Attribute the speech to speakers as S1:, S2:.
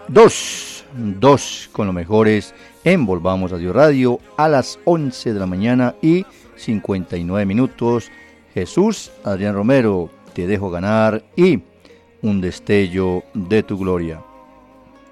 S1: 2 con los mejores en Volvamos a Dios Radio a las 11 de la mañana y 59 minutos. Jesús, Adrián Romero, Te dejo ganar y Un destello de tu gloria.